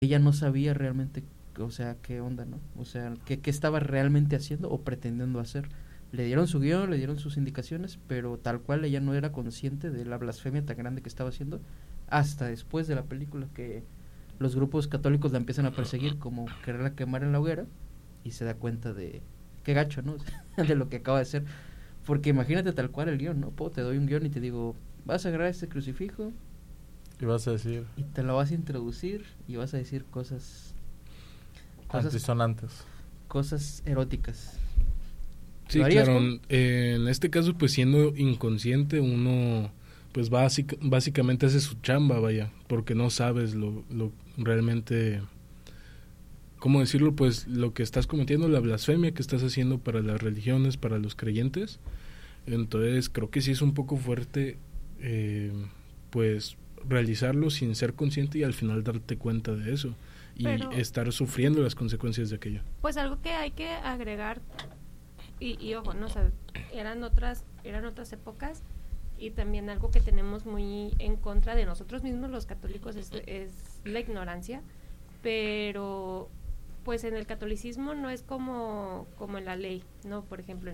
ella no sabía realmente, o sea, qué onda, ¿no? O sea, qué estaba realmente haciendo o pretendiendo hacer. Le dieron su guión, le dieron sus indicaciones, pero tal cual ella no era consciente de la blasfemia tan grande que estaba haciendo hasta después de la película, que los grupos católicos la empiezan a perseguir como quererla quemar en la hoguera, y se da cuenta de qué gacho, ¿no? De lo que acaba de hacer. Porque imagínate tal cual el guión, ¿no? Te doy un guión y te digo, vas a agarrar este crucifijo y vas a decir, y te lo vas a introducir y vas a decir cosas antisonantes, cosas eróticas. Sí, claro, en este caso pues siendo inconsciente uno pues básicamente hace su chamba, vaya, porque no sabes lo realmente, ¿cómo decirlo? Pues lo que estás cometiendo, la blasfemia que estás haciendo para las religiones, para los creyentes. Entonces creo que sí es un poco fuerte pues realizarlo sin ser consciente y al final darte cuenta de eso y estar sufriendo las consecuencias de aquello. Pues algo que hay que agregar y ojo, no, o sea, eran otras épocas, y también algo que tenemos muy en contra de nosotros mismos los católicos es la ignorancia, pero pues en el catolicismo no es como en la ley, ¿no? Por ejemplo,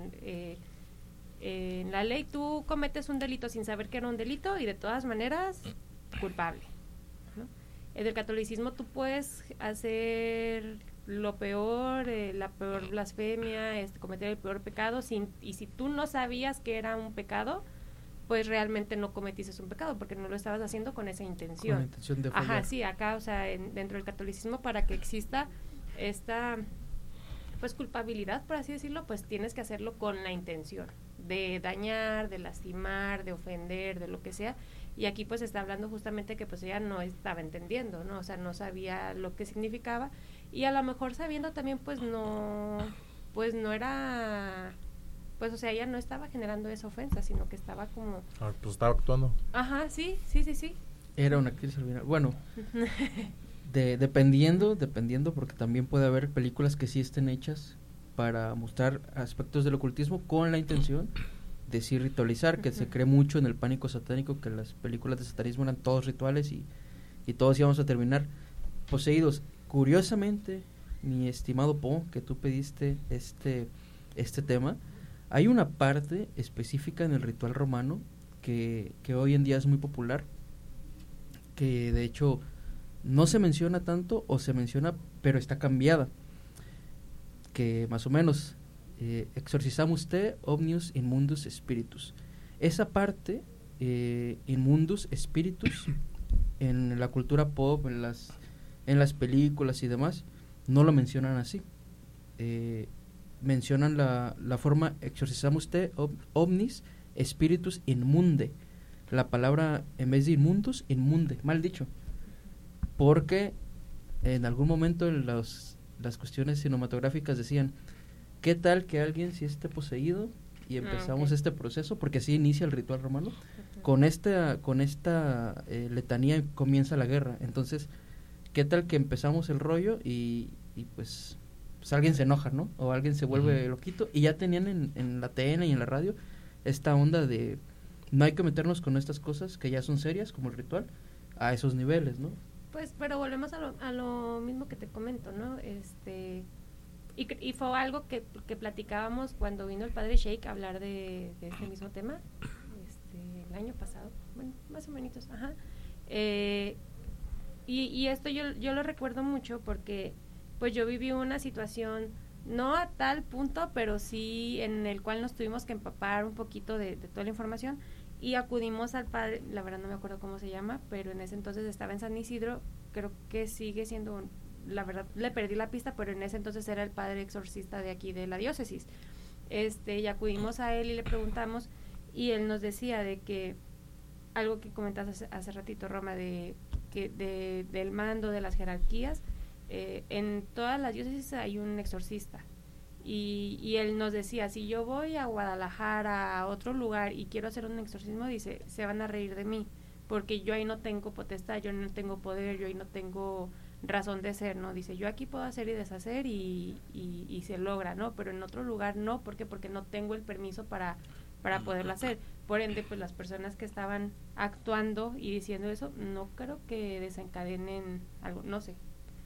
en la ley tú cometes un delito sin saber que era un delito y de todas maneras culpable, ¿no? En el catolicismo tú puedes hacer lo peor, la peor blasfemia, cometer el peor pecado, y si tú no sabías que era un pecado, pues realmente no cometiste un pecado, porque no lo estabas haciendo con esa intención. Con la intención de fallar. Ajá, sí, acá, o sea, dentro del catolicismo, para que exista esta, pues, culpabilidad, por así decirlo, pues tienes que hacerlo con la intención de dañar, de lastimar, de ofender, de lo que sea. Y aquí pues está hablando justamente que pues ella no estaba entendiendo, ¿no? O sea, no sabía lo que significaba, y a lo mejor sabiendo también pues no era, pues o sea, ella no estaba generando esa ofensa, sino que estaba como... pues estaba actuando. Ajá, sí. Era una actriz al final. Bueno, dependiendo, porque también puede haber películas que sí estén hechas para mostrar aspectos del ocultismo con la intención de sí ritualizar, que se cree mucho en el pánico satánico, que las películas de satanismo eran todos rituales y todos íbamos a terminar poseídos. Curiosamente, mi estimado Po, que tú pediste este tema, hay una parte específica en el ritual romano que hoy en día es muy popular, que de hecho no se menciona tanto, o se menciona pero está cambiada, que más o menos exorcizamus te omnius inmundus spiritus. Esa parte, inmundus spiritus, en la cultura pop, en las películas y demás, no lo mencionan así. Mencionan la forma exorcizamus te omnis spiritus inmunde. La palabra, en vez de inmundus, inmunde, mal dicho. Porque en algún momento en las cuestiones cinematográficas decían, ¿qué tal que alguien si esté poseído? Y empezamos este proceso, porque así inicia el ritual romano. Con esta letanía comienza la guerra. Entonces, ¿qué tal que empezamos el rollo y pues alguien se enoja, ¿no? O alguien se vuelve loquito, y ya tenían en la TN y en la radio esta onda de no hay que meternos con estas cosas que ya son serias, como el ritual, a esos niveles, ¿no? Pues, pero volvemos a lo mismo que te comento, ¿no? Y fue algo que platicábamos cuando vino el padre Sheikh a hablar de este mismo tema, el año pasado, bueno, más o menos, ajá. Y esto yo lo recuerdo mucho porque pues yo viví una situación, no a tal punto, pero sí en el cual nos tuvimos que empapar un poquito de toda la información, y acudimos al padre, la verdad no me acuerdo cómo se llama, pero en ese entonces estaba en San Isidro, creo que sigue siendo, la verdad le perdí la pista, pero en ese entonces era el padre exorcista de aquí de la diócesis. Y acudimos a él y le preguntamos, y él nos decía de que algo que comentaste hace ratito, Roma, del mando, de las jerarquías, en todas las diócesis hay un exorcista, y él nos decía, si yo voy a Guadalajara, a otro lugar, y quiero hacer un exorcismo, dice, se van a reír de mí, porque yo ahí no tengo potestad, yo no tengo poder, yo ahí no tengo razón de ser, ¿no? Dice, yo aquí puedo hacer y deshacer y se logra, ¿no? Pero en otro lugar no, ¿por qué? Porque no tengo el permiso para poderlo hacer. Por ende, pues las personas que estaban actuando y diciendo eso, no creo que desencadenen algo, no sé,